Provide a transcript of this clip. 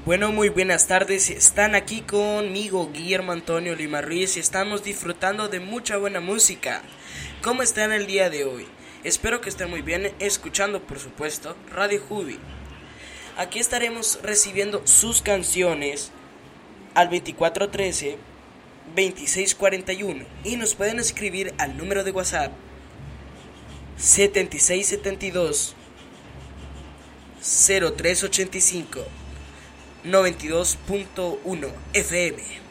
Bueno, muy buenas tardes. Están aquí conmigo Guillermo Antonio Lima Ruiz y estamos disfrutando de mucha buena música. ¿Cómo están el día de hoy? Espero que estén muy bien, escuchando por supuesto Radio Jubi. Aquí estaremos recibiendo sus canciones al 2413-2641 y nos pueden escribir al número de WhatsApp 7672 0385 92.1 FM.